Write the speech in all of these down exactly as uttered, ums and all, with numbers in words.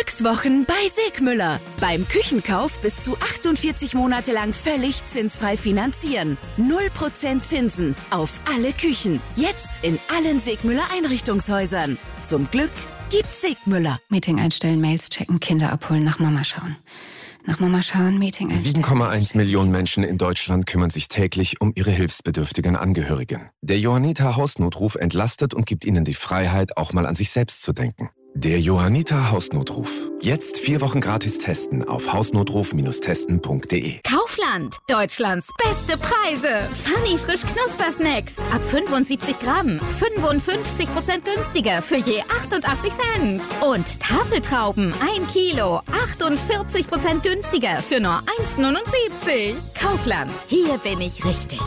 Glückswochen bei Segmüller. Beim Küchenkauf bis zu achtundvierzig Monate lang völlig zinsfrei finanzieren. null Prozent Zinsen auf alle Küchen. Jetzt in allen Segmüller Einrichtungshäusern. Zum Glück gibt's Segmüller. Meeting einstellen, Mails checken, Kinder abholen, nach Mama schauen. Nach Mama schauen, Meeting einstellen. sieben Komma eins Millionen Menschen in Deutschland kümmern sich täglich um ihre hilfsbedürftigen Angehörigen. Der Johanniter Hausnotruf entlastet und gibt ihnen die Freiheit, auch mal an sich selbst zu denken. Der Johanniter Hausnotruf. Jetzt vier Wochen gratis testen auf hausnotruf Bindestrich testen Punkt de. Kaufland. Deutschlands beste Preise. Funny frisch Knuspersnacks. Ab fünfundsiebzig Gramm. fünfundfünfzig Prozent günstiger für je achtundachtzig Cent. Und Tafeltrauben. ein Kilo. achtundvierzig Prozent günstiger für nur eins Komma neunundsiebzig. Kaufland. Hier bin ich richtig.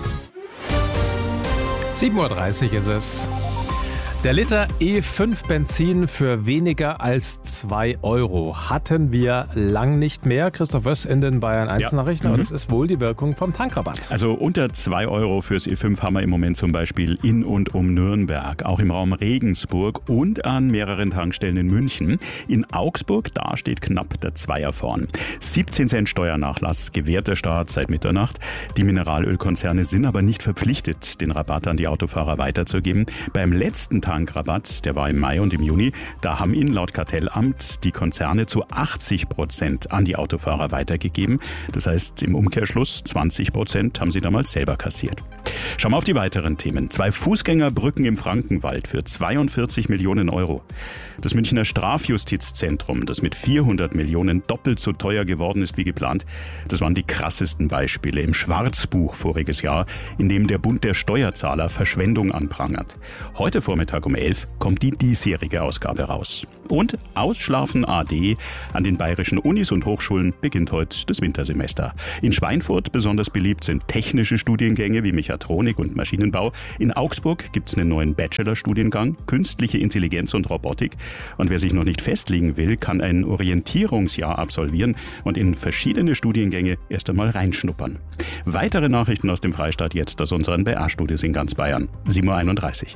sieben Uhr dreißig ist es. Der Liter E fünf Benzin für weniger als zwei Euro hatten wir lang nicht mehr. Christoph Wöss in den Bayern eins Nachrichten. Ja. Und das ist wohl die Wirkung vom Tankrabatt. Also unter zwei Euro fürs E fünf haben wir im Moment zum Beispiel in und um Nürnberg, auch im Raum Regensburg und an mehreren Tankstellen in München. In Augsburg, da steht knapp der Zweier vorn. siebzehn Cent Steuernachlass gewährt der Staat seit Mitternacht. Die Mineralölkonzerne sind aber nicht verpflichtet, den Rabatt an die Autofahrer weiterzugeben. Beim letzten Tankrabatt, der war im Mai und im Juni, da haben ihn laut Kartellamt die Konzerne zu achtzig Prozent an die Autofahrer weitergegeben. Das heißt, im Umkehrschluss zwanzig Prozent haben sie damals selber kassiert. Schauen wir auf die weiteren Themen. Zwei Fußgängerbrücken im Frankenwald für zweiundvierzig Millionen Euro. Das Münchner Strafjustizzentrum, das mit vierhundert Millionen doppelt so teuer geworden ist wie geplant, das waren die krassesten Beispiele im Schwarzbuch voriges Jahr, in dem der Bund der Steuerzahler Verschwendung anprangert. Heute Vormittag um elf kommt die diesjährige Ausgabe raus. Und Ausschlafen A D. An den bayerischen Unis und Hochschulen beginnt heute das Wintersemester. In Schweinfurt besonders beliebt sind technische Studiengänge wie Mechatronik und Maschinenbau. In Augsburg gibt es einen neuen Bachelorstudiengang, Künstliche Intelligenz und Robotik. Und wer sich noch nicht festlegen will, kann ein Orientierungsjahr absolvieren und in verschiedene Studiengänge erst einmal reinschnuppern. Weitere Nachrichten aus dem Freistaat jetzt aus unseren B R-Studios in ganz Bayern. sieben Uhr einunddreißig.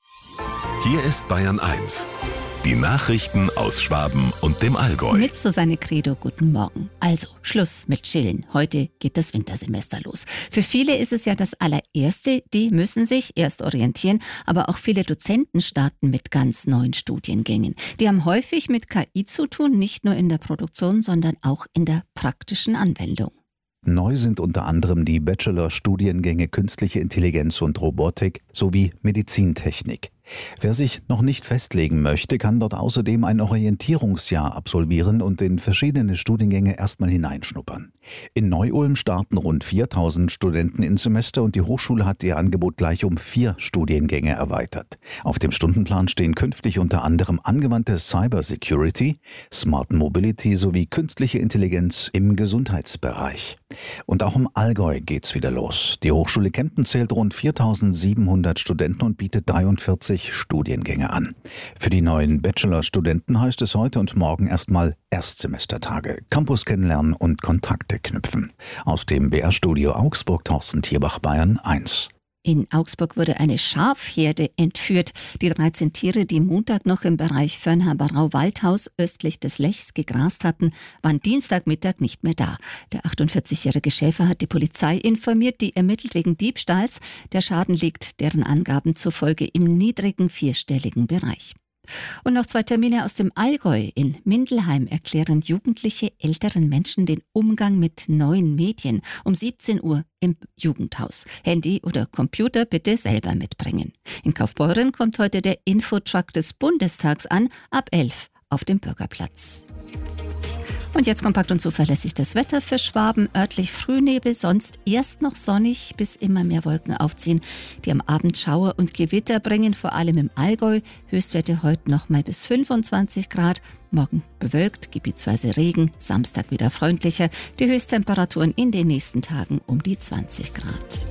Hier ist Bayern eins. Die Nachrichten aus Schwaben und dem Allgäu. Mit Susanne Credo, guten Morgen. Also, Schluss mit Chillen. Heute geht das Wintersemester los. Für viele ist es ja das allererste. Die müssen sich erst orientieren. Aber auch viele Dozenten starten mit ganz neuen Studiengängen. Die haben häufig mit K I zu tun, nicht nur in der Produktion, sondern auch in der praktischen Anwendung. Neu sind unter anderem die Bachelor-Studiengänge Künstliche Intelligenz und Robotik sowie Medizintechnik. Wer sich noch nicht festlegen möchte, kann dort außerdem ein Orientierungsjahr absolvieren und in verschiedene Studiengänge erstmal hineinschnuppern. In Neu-Ulm starten rund viertausend Studenten ins Semester und die Hochschule hat ihr Angebot gleich um vier Studiengänge erweitert. Auf dem Stundenplan stehen künftig unter anderem angewandte Cybersecurity, Smart Mobility sowie künstliche Intelligenz im Gesundheitsbereich. Und auch im Allgäu geht's wieder los. Die Hochschule Kempten zählt rund viertausendsiebenhundert Studenten und bietet dreiundvierzig Studiengänge an. Für die neuen Bachelorstudenten heißt es heute und morgen erstmal Erstsemestertage, Campus kennenlernen und Kontakte knüpfen. Aus dem B R-Studio Augsburg, Thorsten Thierbach, Bayern eins. In Augsburg wurde eine Schafherde entführt. Die dreizehn Tiere, die Montag noch im Bereich Fürnhaberau-Waldhaus östlich des Lechs gegrast hatten, waren Dienstagmittag nicht mehr da. Der achtundvierzigjährige Schäfer hat die Polizei informiert, die ermittelt wegen Diebstahls. Der Schaden liegt deren Angaben zufolge im niedrigen vierstelligen Bereich. Und noch zwei Termine aus dem Allgäu. In Mindelheim erklären Jugendliche älteren Menschen den Umgang mit neuen Medien. Um siebzehn Uhr im Jugendhaus. Handy oder Computer bitte selber mitbringen. In Kaufbeuren kommt heute der Infotruck des Bundestags an, ab elf auf dem Bürgerplatz. Und jetzt kompakt und zuverlässig das Wetter für Schwaben. Örtlich Frühnebel, sonst erst noch sonnig, bis immer mehr Wolken aufziehen, die am Abend Schauer und Gewitter bringen, vor allem im Allgäu. Höchstwerte heute noch mal bis fünfundzwanzig Grad. Morgen bewölkt, gebietsweise Regen, Samstag wieder freundlicher. Die Höchsttemperaturen in den nächsten Tagen um die zwanzig Grad.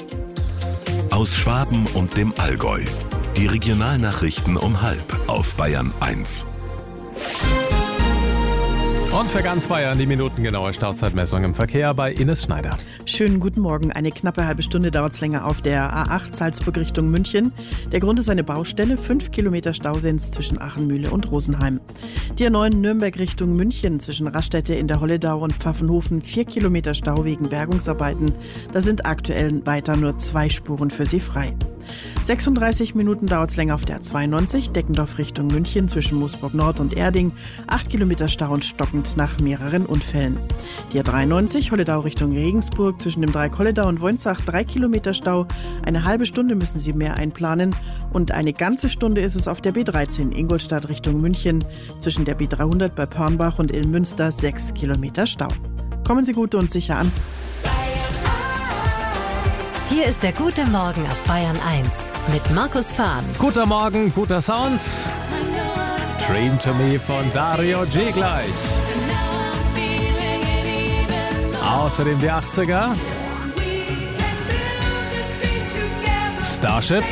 Aus Schwaben und dem Allgäu. Die Regionalnachrichten um halb auf Bayern eins. Und für ganz Bayern die minutengenaue Startzeitmessung im Verkehr bei Ines Schneider. Schönen guten Morgen. Eine knappe halbe Stunde dauert es länger auf der A acht Salzburg Richtung München. Der Grund ist eine Baustelle. Fünf Kilometer Stau sind es zwischen Achenmühle und Rosenheim. Die A neun Nürnberg Richtung München zwischen Raststätte in der Holledau und Pfaffenhofen. Vier Kilometer Stau wegen Bergungsarbeiten. Da sind aktuell weiter nur zwei Spuren für Sie frei. sechsunddreißig Minuten dauert es länger auf der A zweiundneunzig, Deckendorf Richtung München zwischen Moosburg Nord und Erding. Acht Kilometer Stau und stockend nach mehreren Unfällen. Die A dreiundneunzig, Holledau Richtung Regensburg zwischen dem Dreieck Holledau und Wonzach. Drei Kilometer Stau. Eine halbe Stunde müssen Sie mehr einplanen. Und eine ganze Stunde ist es auf der B dreizehn, Ingolstadt Richtung München zwischen der B dreihundert bei Pörnbach und Ilmünster. Sechs Kilometer Stau. Kommen Sie gut und sicher an. Hier ist der gute Morgen auf Bayern eins mit Markus Fahn. Guter Morgen, guter Sound. Dream to Me von Dario G gleich. Außerdem die achtziger. Starship.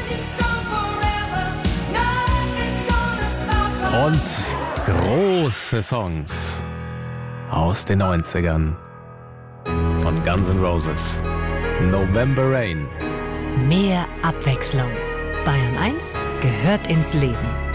Und große Songs aus den neunzigern von Guns N' Roses. November Rain. Mehr Abwechslung. Bayern eins gehört ins Leben.